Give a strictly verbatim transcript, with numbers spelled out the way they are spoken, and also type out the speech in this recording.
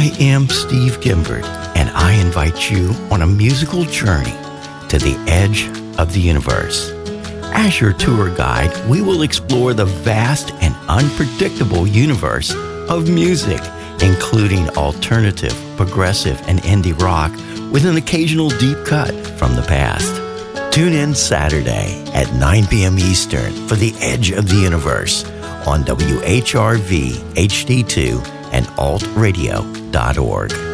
I am Steve Gimbert, and I invite you on a musical journey to the edge of the universe. As your tour guide, we will explore the vast and unpredictable universe of music, including alternative, progressive, and indie rock, with an occasional deep cut from the past. Tune in Saturday at nine p.m. Eastern for The Edge of the Universe on W H R V H D two and alt radio dot org.